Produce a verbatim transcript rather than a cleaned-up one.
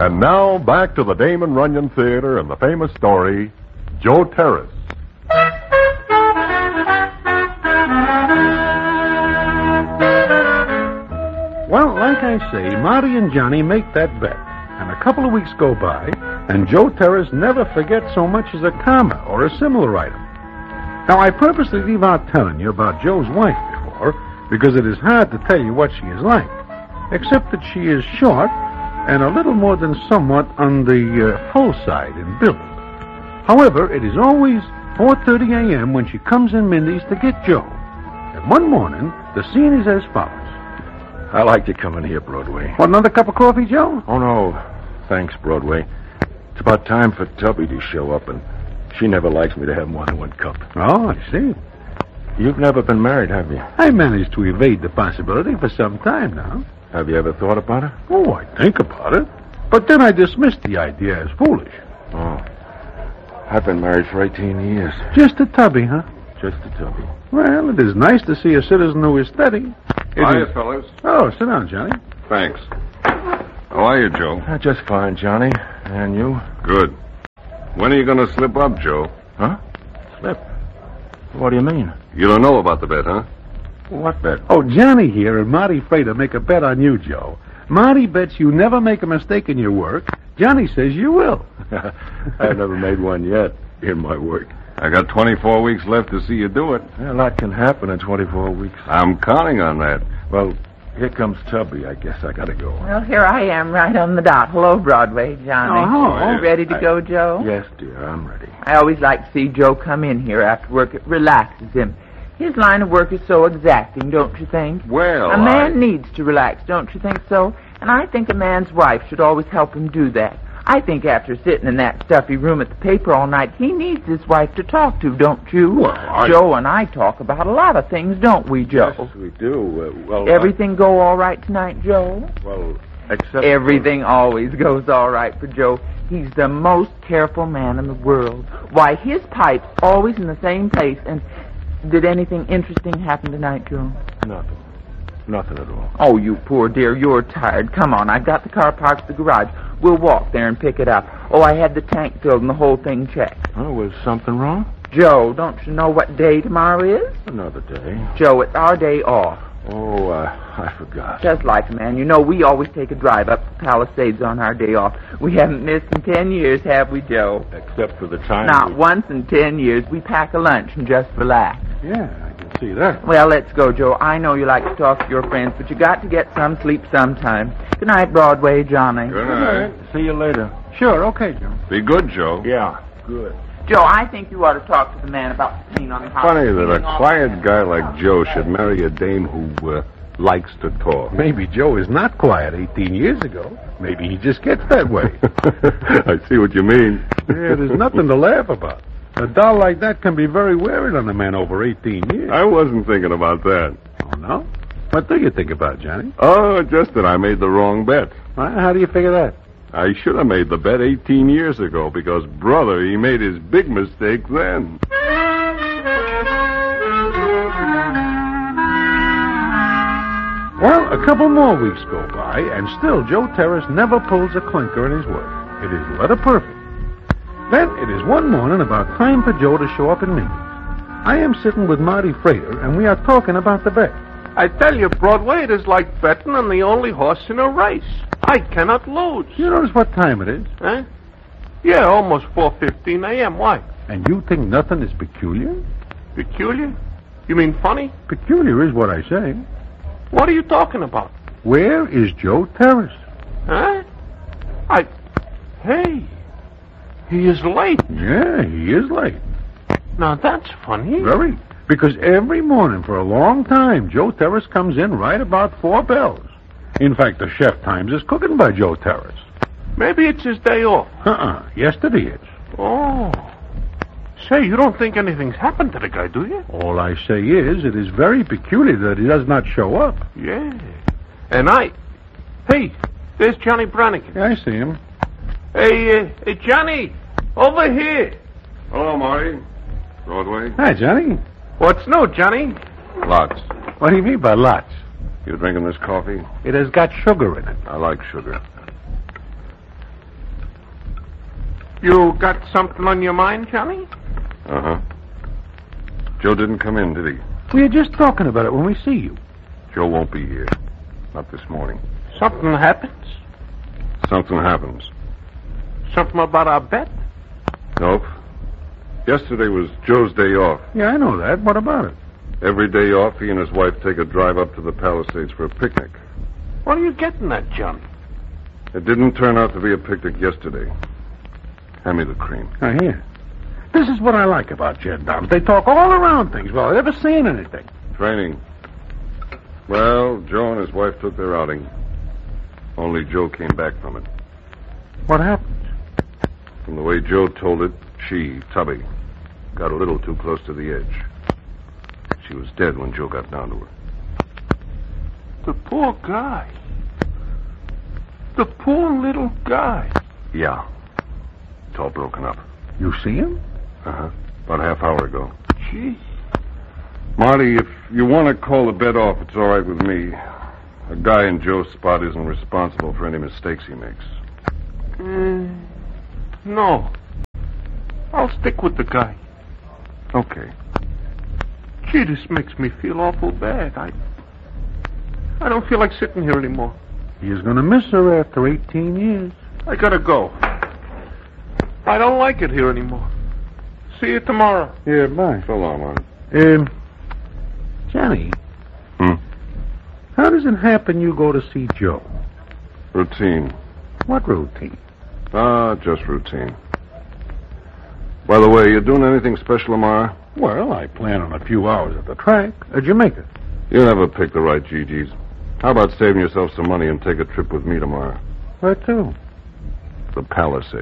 And now, back to the Damon Runyon Theater and the famous story, Joe Terrace. Well, like I say, Marty and Johnny make that bet. And a couple of weeks go by, and Joe Terrace never forgets so much as a comma or a similar item. Now, I purposely leave out telling you about Joe's wife before, because it is hard to tell you what she is like, except that she is short and a little more than somewhat on the uh, full side in build. However, it is always four thirty a.m. when she comes in Mindy's to get Joe. And one morning, the scene is as follows. I like to come in here, Broadway. Want another cup of coffee, Joe? Oh, no. Thanks, Broadway. It's about time for Tubby to show up, and she never likes me to have more than one cup. Oh, I see. You've never been married, have you? I managed to evade the possibility for some time now. Have you ever thought about it? Oh, I think about it. But then I dismissed the idea as foolish. Oh. I've been married for eighteen years. Just a Tubby, huh? Just a Tubby. Well, it is nice to see a citizen who is steady. Hiya, fellas. Oh, sit down, Johnny. Thanks. How are you, Joe? Uh, just fine, Johnny. And you? Good. When are you going to slip up, Joe? Huh? Slip? What do you mean? You don't know about the bet, huh? What bet? Oh, Johnny here and Marty Frater make a bet on you, Joe. Marty bets you never make a mistake in your work. Johnny says you will. I've never made one yet in my work. I got twenty-four weeks left to see you do it. Yeah, a lot can happen in twenty-four weeks. I'm counting on that. Well, here comes Tubby. I guess I gotta go. Well, here I am right on the dot. Hello, Broadway, Johnny. Oh, ready to I, go, Joe? Yes, dear, I'm ready. I always like to see Joe come in here after work. It relaxes him. His line of work is so exacting, don't you think? Well, A man I... needs to relax, don't you think so? And I think a man's wife should always help him do that. I think after sitting in that stuffy room at the paper all night, he needs his wife to talk to, don't you? Well, I... Joe and I talk about a lot of things, don't we, Joe? Yes, we do. Uh, well, Everything I... go all right tonight, Joe? Well, except... Everything for... always goes all right for Joe. He's the most careful man in the world. Why, his pipe's always in the same place. And did anything interesting happen tonight, Joe? Nothing. Nothing at all. Oh, you poor dear, you're tired. Come on, I've got the car parked at the garage. We'll walk there and pick it up. Oh, I had the tank filled and the whole thing checked. Oh, was something wrong? Joe, don't you know what day tomorrow is? Another day. Joe, it's our day off. Oh, uh, I forgot. Just like a man. You know, we always take a drive up to Palisades on our day off. We haven't missed in ten years, have we, Joe? Except for the time... Not we... once in ten years. We pack a lunch and just relax. Yeah, I can see that. Well, let's go, Joe. I know you like to talk to your friends, but you got to get some sleep sometime. Good night, Broadway, Johnny. Good night. See you later. Sure, okay, Joe. Be good, Joe. Yeah, good. Joe, I think you ought to talk to the man about the scene on the house. Funny that a quiet guy like Joe should marry a dame who uh, likes to talk. Maybe Joe is not quiet eighteen years ago. Maybe he just gets that way. I see what you mean. Yeah, there's nothing to laugh about. A doll like that can be very wearing on a man over eighteen years. I wasn't thinking about that. Oh, no? What do you think about, Johnny? Oh, just that I made the wrong bet. Well, how do you figure that? I should have made the bet eighteen years ago because, brother, he made his big mistake then. Well, a couple more weeks go by, and still Joe Terrace never pulls a clinker in his work. It is letter perfect. Then it is one morning about time for Joe to show up in Mindy's. I am sitting with Marty Frater, and we are talking about the bet. I tell you, Broadway, it is like betting on the only horse in a race. I cannot lose. You notice what time it is? Huh? Yeah, almost four fifteen a.m. Why? And you think nothing is peculiar? Peculiar? You mean funny? Peculiar is what I say. What are you talking about? Where is Joe Terrace? Huh? I... Hey, he is late. Yeah, he is late. Now, that's funny. Very. Because every morning for a long time, Joe Terrace comes in right about four bells. In fact, the chef times his cooking by Joe Terrace. Maybe it's his day off. Uh-uh. Yesterday it's. Oh. Say, you don't think anything's happened to the guy, do you? All I say is, it is very peculiar that he does not show up. Yeah. And I... Hey, there's Johnny Brannigan. Yeah, I see him. Hey, uh, hey, Johnny, over here. Hello, Marty. Broadway. Hi, Johnny. What's new, Johnny? Lots. What do you mean by lots? You drinking this coffee? It has got sugar in it. I like sugar. You got something on your mind, Johnny? Uh-huh. Joe didn't come in, did he? We were just talking about it when we see you. Joe won't be here. Not this morning. Something happens? Something happens. Something about our bet? Nope. Yesterday was Joe's day off. Yeah, I know that. What about it? Every day off, he and his wife take a drive up to the Palisades for a picnic. What are you getting at, Johnny? It didn't turn out to be a picnic yesterday. Hand me the cream. Now, here. This is what I like about gendarmes. They talk all around things without ever saying anything. Training. Well, Joe and his wife took their outing. Only Joe came back from it. What happened? From the way Joe told it, she, Tubby, got a little too close to the edge. She was dead when Joe got down to her. The poor guy. The poor little guy. Yeah. It's all broken up. You see him? Uh-huh. About a half hour ago. Gee. Marty, if you want to call the bet off, it's all right with me. A guy in Joe's spot isn't responsible for any mistakes he makes. Mm, no. I'll stick with the guy. Okay. Gee, this makes me feel awful bad. I I don't feel like sitting here anymore. He's going to miss her after eighteen years. I gotta go. I don't like it here anymore. See you tomorrow. Yeah, bye. So long, Marty. Um, Johnny. Hmm? How does it happen you go to see Joe? Routine. What routine? Ah, just routine. By the way, you doing anything special tomorrow? Well, I plan on a few hours at the track at Jamaica. You never pick the right G Gs. How about saving yourself some money and take a trip with me tomorrow? Where to? The Palisades.